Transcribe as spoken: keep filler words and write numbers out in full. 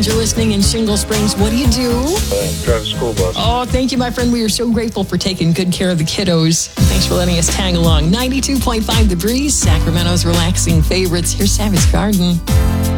glad you're listening in Shingle Springs. What do you do? Uh, drive a school bus. Oh, thank you, my friend. We are so grateful for taking good care of the kiddos. Thanks for letting us tag along. ninety-two point five The Breeze, Sacramento's relaxing favorites. Here's Savage Garden.